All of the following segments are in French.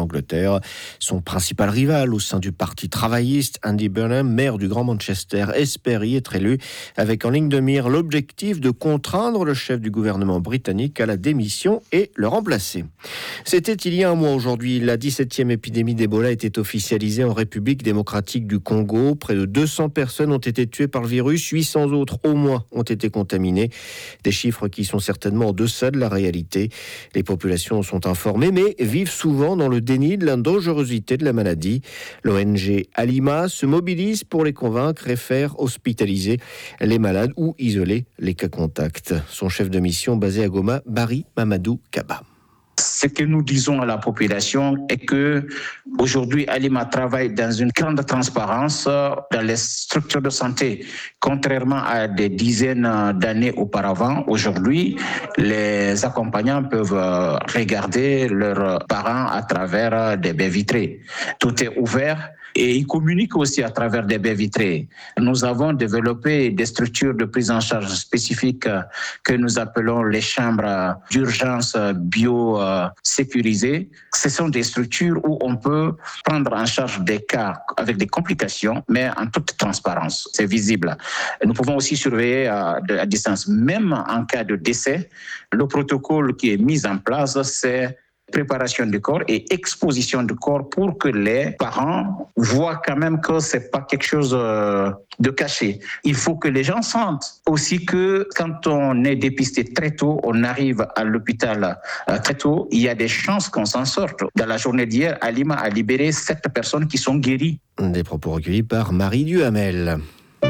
Angleterre. Son principal rival au sein du Parti travailliste, Andy Burnham, maire du Grand Manchester, espère y être élu, avec en ligne de mire l'objectif de contraindre le chef du gouvernement britannique à la démission et le remplacer. C'était il y a un mois aujourd'hui. La 17e épidémie d'Ebola était officialisée en République démocratique du Congo. Près de 200 personnes ont été tuées par le virus, 800 autres au moins ont été contaminées. Des chiffres qui sont certainement en deçà de la réalité. Les populations sont informées mais vivent souvent dans le déni de la dangerosité de la maladie. L'ONG Alima se mobilise pour les convaincre et faire hospitaliser les malades ou isoler les cas contacts. Son chef de mission basé à Goma, Barry Mamadou Kaba. Ce que nous disons à la population est que aujourd'hui, Alima travaille dans une grande transparence dans les structures de santé. Contrairement à des dizaines d'années auparavant, aujourd'hui, les accompagnants peuvent regarder leurs parents à travers des baies vitrées. Tout est ouvert. Et ils communiquent aussi à travers des baies vitrées. Nous avons développé des structures de prise en charge spécifiques que nous appelons les chambres d'urgence bio-sécurisées. Ce sont des structures où on peut prendre en charge des cas avec des complications, mais en toute transparence. C'est visible. Nous pouvons aussi surveiller à distance. Même en cas de décès, le protocole qui est mis en place, c'est préparation du corps et exposition du corps pour que les parents voient quand même que c'est pas quelque chose de caché. Il faut que les gens sentent aussi que quand on est dépisté très tôt, on arrive à l'hôpital très tôt, il y a des chances qu'on s'en sorte. Dans la journée d'hier, Alima a libéré 7 personnes qui sont guéries. Des propos recueillis par Marie Duhamel.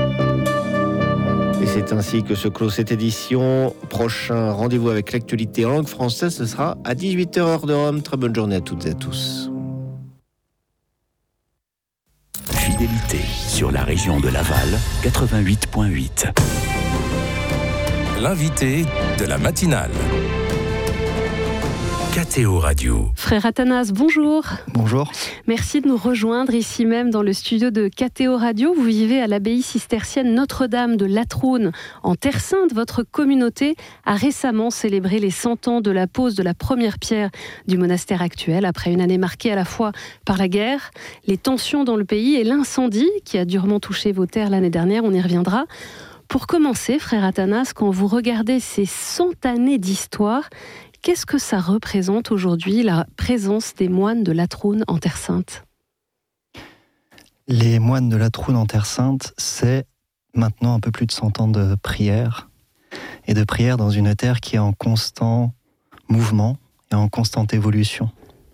Et c'est ainsi que se clôt cette édition. Prochain rendez-vous avec l'actualité en langue française, ce sera à 18h heure de Rome. Très bonne journée à toutes et à tous. Fidélité sur la région de Laval, 88.8. L'invité de la matinale. KTO Radio. Frère Athanas, bonjour. Bonjour. Merci de nous rejoindre ici même dans le studio de KTO Radio. Vous vivez à l'abbaye cistercienne Notre-Dame de Latroun, en Terre Sainte. Votre communauté a récemment célébré les 100 ans de la pose de la première pierre du monastère actuel, après une année marquée à la fois par la guerre, les tensions dans le pays et l'incendie qui a durement touché vos terres l'année dernière. On y reviendra. Pour commencer, frère Athanas, quand vous regardez ces 100 années d'histoire, qu'est-ce que ça représente aujourd'hui, la présence des moines de Latroun en Terre Sainte ? Les moines de Latroun en Terre Sainte, c'est maintenant un peu plus de 100 ans de prière, et de prière dans une terre qui est en constant mouvement et en constante évolution.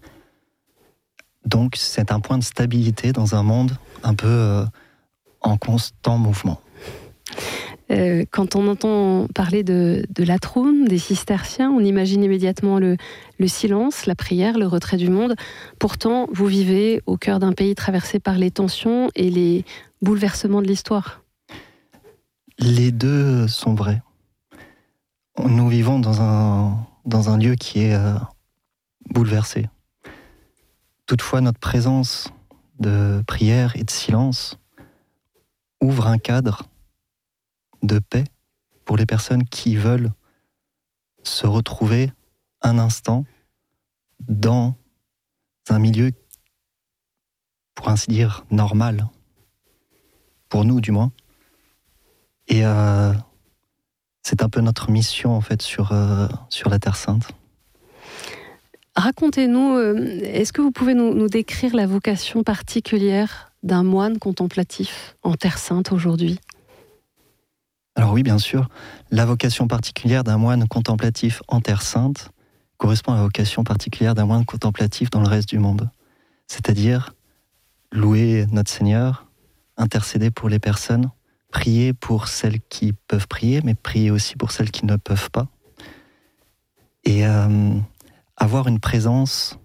Donc c'est un point de stabilité dans un monde un peu en constant mouvement. Quand on entend parler de Latroun, des cisterciens, on imagine immédiatement le silence, la prière, le retrait du monde. Pourtant, vous vivez au cœur d'un pays traversé par les tensions et les bouleversements de l'histoire. Les deux sont vrais. Nous vivons dans un lieu qui est bouleversé. Toutefois, notre présence de prière et de silence ouvre un cadre de paix pour les personnes qui veulent se retrouver un instant dans un milieu, pour ainsi dire, normal. Pour nous, du moins. Et c'est un peu notre mission, en fait, sur la Terre Sainte. Racontez-nous, est-ce que vous pouvez nous décrire la vocation particulière d'un moine contemplatif en Terre Sainte aujourd'hui ? Alors oui, bien sûr, la vocation particulière d'un moine contemplatif en Terre Sainte correspond à la vocation particulière d'un moine contemplatif dans le reste du monde. C'est-à-dire louer notre Seigneur, intercéder pour les personnes, prier pour celles qui peuvent prier, mais prier aussi pour celles qui ne peuvent pas. Et avoir une présence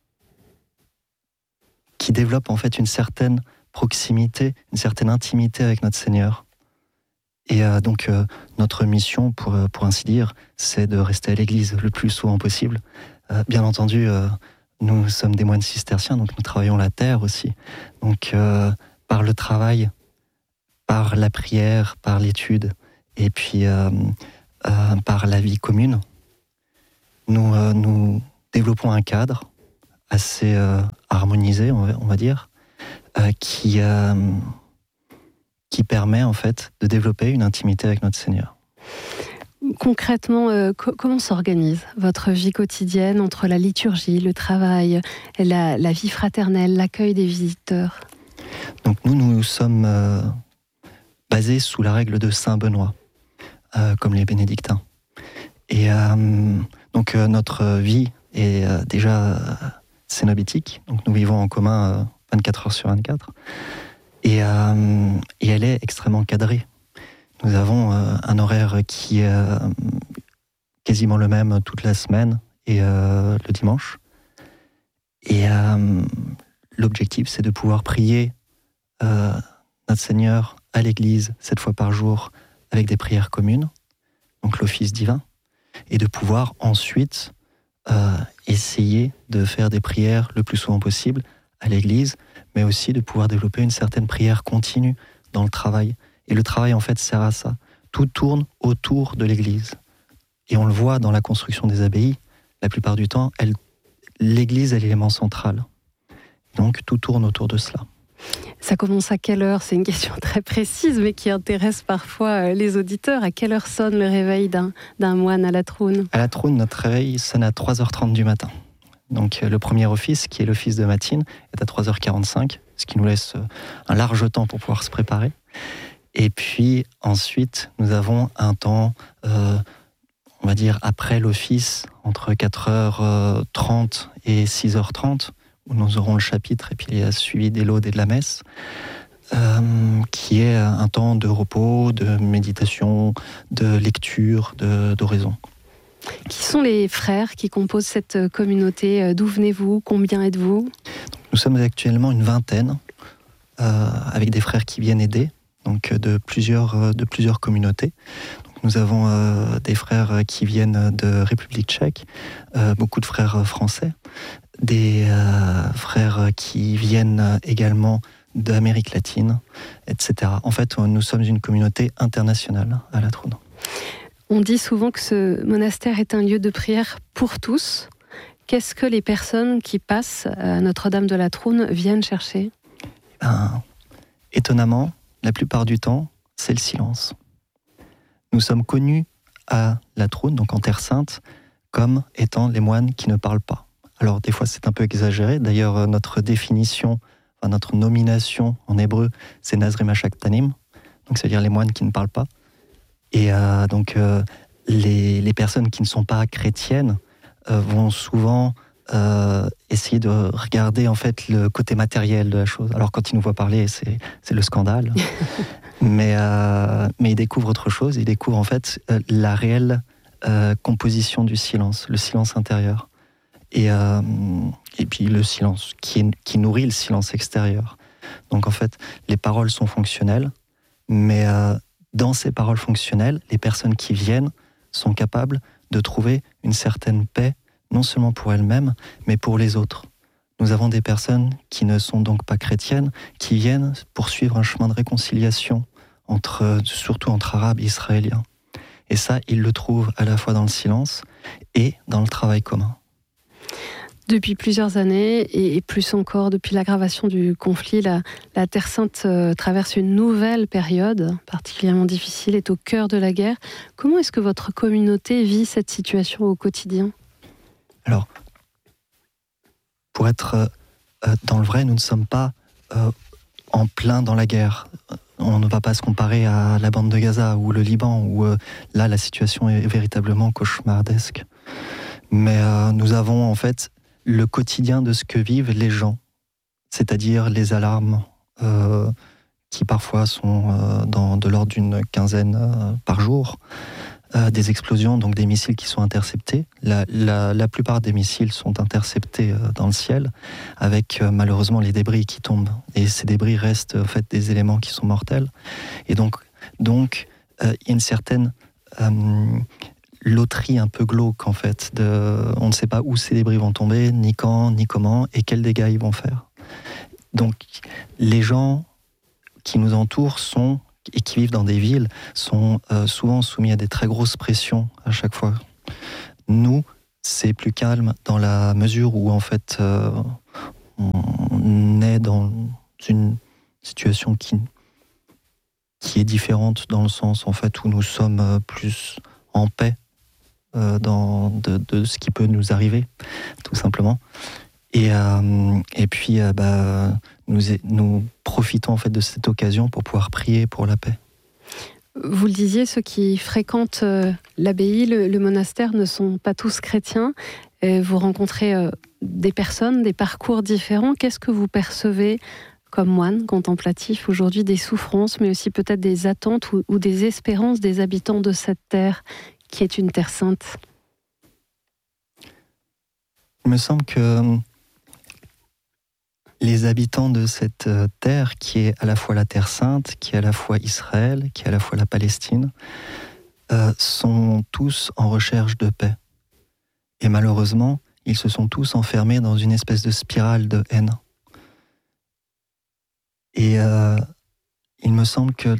qui développe en fait une certaine proximité, une certaine intimité avec notre Seigneur. Et donc notre mission, pour ainsi dire, c'est de rester à l'église le plus souvent possible. Bien entendu, nous sommes des moines cisterciens, donc nous travaillons la terre aussi. Donc par le travail, par la prière, par l'étude, et puis par la vie commune, nous développons un cadre assez harmonisé, on va dire, qui permet en fait de développer une intimité avec notre Seigneur. Concrètement, comment s'organise votre vie quotidienne entre la liturgie, le travail, la vie fraternelle, l'accueil des visiteurs ? Donc nous sommes basés sous la règle de Saint Benoît, comme les bénédictins. Et donc notre vie est déjà cénobitique, donc nous vivons en commun 24 heures sur 24, et elle est extrêmement cadrée. Nous avons un horaire qui est quasiment le même toute la semaine et le dimanche. Et l'objectif, c'est de pouvoir prier notre Seigneur à l'église 7 fois par jour avec des prières communes, donc l'office divin, et de pouvoir ensuite essayer de faire des prières le plus souvent possible à l'église, mais aussi de pouvoir développer une certaine prière continue dans le travail. Et le travail, en fait, sert à ça. Tout tourne autour de l'église. Et on le voit dans la construction des abbayes, la plupart du temps, l'église est l'élément central. Donc, tout tourne autour de cela. Ça commence à quelle heure ? C'est une question très précise, mais qui intéresse parfois les auditeurs. À quelle heure sonne le réveil d'un moine à la Troune ? À la Troune, notre réveil sonne à 3h30 du matin. Donc le premier office, qui est l'office de matine, est à 3h45, ce qui nous laisse un large temps pour pouvoir se préparer. Et puis ensuite, nous avons un temps, on va dire, après l'office, entre 4h30 et 6h30, où nous aurons le chapitre et puis il y a suivi des laudes et de la messe, qui est un temps de repos, de méditation, de lecture, d'oraison. Qui sont les frères qui composent cette communauté ? D'où venez-vous ? Combien êtes-vous ? Nous sommes actuellement une vingtaine, avec des frères qui viennent aider, donc de plusieurs communautés. Donc nous avons des frères qui viennent de République tchèque, beaucoup de frères français, des frères qui viennent également d'Amérique latine, etc. En fait, nous sommes une communauté internationale à la Troune. On dit souvent que ce monastère est un lieu de prière pour tous. Qu'est-ce que les personnes qui passent à Notre-Dame de la Troune viennent chercher ? Étonnamment, la plupart du temps, c'est le silence. Nous sommes connus à la Troune, donc en Terre Sainte, comme étant les moines qui ne parlent pas. Alors des fois c'est un peu exagéré, d'ailleurs notre définition, notre nomination en hébreu, c'est Nazrim Ashaktanim, donc ça veut dire les moines qui ne parlent pas. Et donc les personnes qui ne sont pas chrétiennes vont souvent essayer de regarder en fait le côté matériel de la chose. Alors quand ils nous voient parler, c'est le scandale. mais ils découvrent autre chose. Ils découvrent en fait la réelle composition du silence, le silence intérieur. Et puis le silence qui nourrit le silence extérieur. Donc en fait, les paroles sont fonctionnelles, mais dans ces paroles fonctionnelles, les personnes qui viennent sont capables de trouver une certaine paix, non seulement pour elles-mêmes, mais pour les autres. Nous avons des personnes qui ne sont donc pas chrétiennes, qui viennent poursuivre un chemin de réconciliation, surtout entre Arabes et Israéliens. Et ça, ils le trouvent à la fois dans le silence et dans le travail commun. Depuis plusieurs années, et plus encore depuis l'aggravation du conflit, la Terre Sainte traverse une nouvelle période particulièrement difficile, est au cœur de la guerre. Comment est-ce que votre communauté vit cette situation au quotidien ? Alors, pour être dans le vrai, nous ne sommes pas en plein dans la guerre. On ne va pas se comparer à la bande de Gaza ou le Liban, où là, la situation est véritablement cauchemardesque. Mais nous avons en fait le quotidien de ce que vivent les gens, c'est-à-dire les alarmes qui parfois sont de l'ordre d'une quinzaine par jour, des explosions, donc des missiles qui sont interceptés. La plupart des missiles sont interceptés dans le ciel, avec malheureusement les débris qui tombent. Et ces débris restent en fait des éléments qui sont mortels. Et donc il y a une certaine loterie un peu glauque en fait. On ne sait pas où ces débris vont tomber, ni quand, ni comment, et quels dégâts ils vont faire. Donc les gens qui nous entourent et qui vivent dans des villes sont souvent soumis à des très grosses pressions à chaque fois. Nous, c'est plus calme dans la mesure où en fait on est dans une situation qui est différente dans le sens en fait où nous sommes plus en paix de ce qui peut nous arriver, tout simplement. Et puis nous profitons en fait de cette occasion pour pouvoir prier pour la paix. Vous le disiez, ceux qui fréquentent l'abbaye, le monastère, ne sont pas tous chrétiens. Vous rencontrez des personnes, des parcours différents. Qu'est-ce que vous percevez comme moine contemplatif aujourd'hui, des souffrances, mais aussi peut-être des attentes ou des espérances des habitants de cette terre qui est une terre sainte? Il me semble que les habitants de cette terre, qui est à la fois la terre sainte, qui est à la fois Israël, qui est à la fois la Palestine, sont tous en recherche de paix. Et malheureusement, ils se sont tous enfermés dans une espèce de spirale de haine. Et il me semble que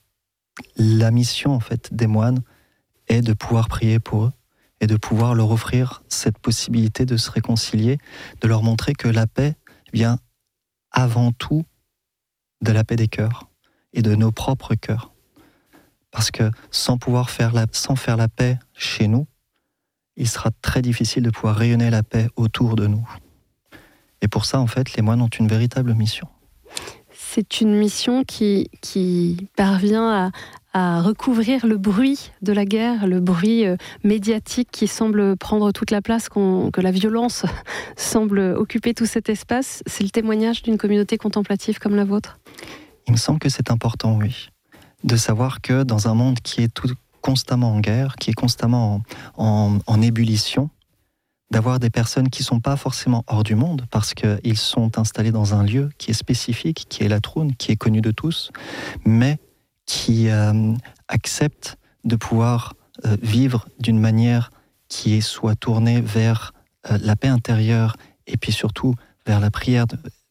la mission en fait des moines est de pouvoir prier pour eux et de pouvoir leur offrir cette possibilité de se réconcilier, de leur montrer que la paix vient avant tout de la paix des cœurs et de nos propres cœurs. Parce que sans faire la paix chez nous, il sera très difficile de pouvoir rayonner la paix autour de nous. Et pour ça, en fait, les moines ont une véritable mission. C'est une mission qui parvient à recouvrir le bruit de la guerre, le bruit médiatique qui semble prendre toute la place, que la violence semble occuper tout cet espace. C'est le témoignage d'une communauté contemplative comme la vôtre? Il me semble que c'est important, oui, de savoir que dans un monde qui est constamment en guerre, qui est constamment en ébullition, d'avoir des personnes qui ne sont pas forcément hors du monde, parce qu'ils sont installés dans un lieu qui est spécifique, qui est la Troune, qui est connu de tous, mais qui acceptent de pouvoir vivre d'une manière qui soit tournée vers la paix intérieure et puis surtout vers la prière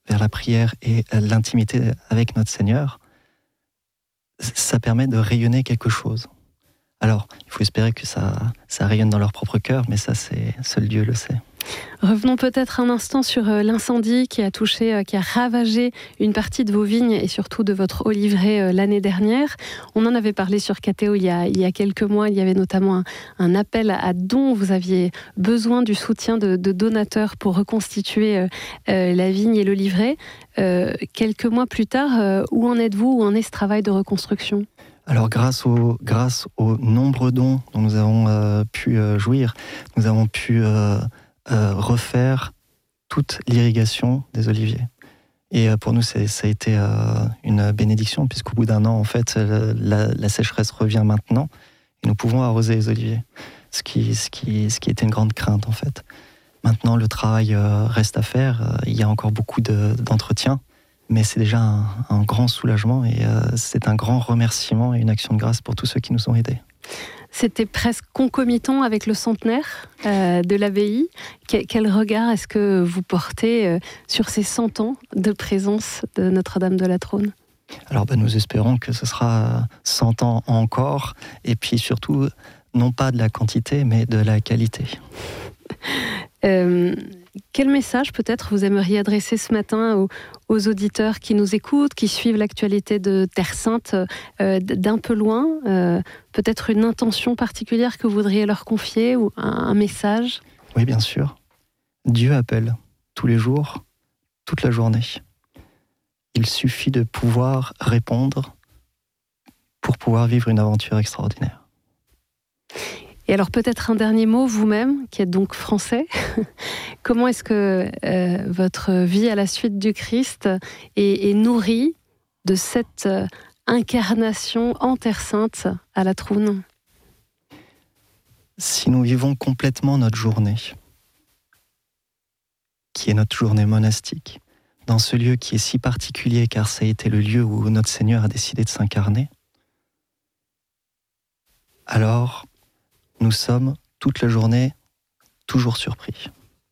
et l'intimité avec notre Seigneur. Ça permet de rayonner quelque chose. Alors, il faut espérer que ça rayonne dans leur propre cœur, mais ça, seul Dieu le sait. Revenons peut-être un instant sur l'incendie qui a ravagé une partie de vos vignes et surtout de votre oliveraie l'année dernière. On en avait parlé sur KTO il y a quelques mois. Il y avait notamment un appel à dons. Vous aviez besoin du soutien de donateurs pour reconstituer la vigne et l'oliveraie. Quelques mois plus tard, où en êtes-vous? Où en est ce travail de reconstruction? Alors grâce aux nombreux dons dont nous avons pu jouir, nous avons pu refaire toute l'irrigation des oliviers. Et pour nous, ça a été une bénédiction, puisqu'au bout d'un an, en fait, la sécheresse revient maintenant, et nous pouvons arroser les oliviers, ce qui était une grande crainte, en fait. Maintenant, le travail reste à faire, il y a encore beaucoup d'entretien, mais c'est déjà un grand soulagement et c'est un grand remerciement et une action de grâce pour tous ceux qui nous ont aidés. C'était presque concomitant avec le centenaire de l'abbaye. Quel regard est-ce que vous portez sur ces 100 ans de présence de Notre-Dame de la Trône? Alors nous espérons que ce sera 100 ans encore, et puis surtout, non pas de la quantité, mais de la qualité. Quel message peut-être vous aimeriez adresser ce matin aux auditeurs qui nous écoutent, qui suivent l'actualité de Terre Sainte d'un peu loin? Peut-être une intention particulière que vous voudriez leur confier ou un message? Oui, bien sûr. Dieu appelle tous les jours, toute la journée. Il suffit de pouvoir répondre pour pouvoir vivre une aventure extraordinaire. Et alors peut-être un dernier mot, vous-même, qui êtes donc français, comment est-ce que votre vie à la suite du Christ est nourrie de cette incarnation en Terre Sainte à la Troune? Si nous vivons complètement notre journée, qui est notre journée monastique, dans ce lieu qui est si particulier car ça a été le lieu où notre Seigneur a décidé de s'incarner, alors nous sommes toute la journée toujours surpris.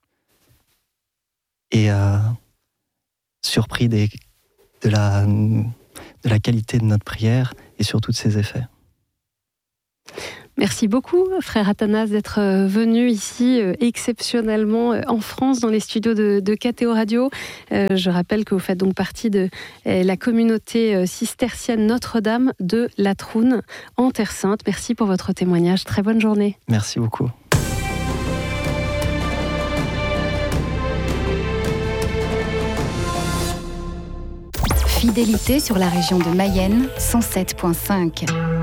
Et surpris de la qualité de notre prière et surtout de ses effets. Merci beaucoup, frère Athanas, d'être venu ici exceptionnellement en France, dans les studios de KTO Radio. Je rappelle que vous faites donc partie de la communauté cistercienne Notre-Dame de La Troune, en Terre Sainte. Merci pour votre témoignage. Très bonne journée. Merci beaucoup. Fidélité sur la région de Mayenne, 107.5.